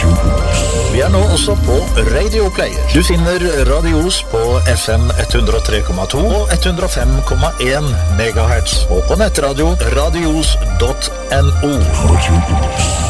Vi nå også på Radio Player. Du finner Radios på FM 103,2 og 105,1 MHz. Og på nettradio radios.no.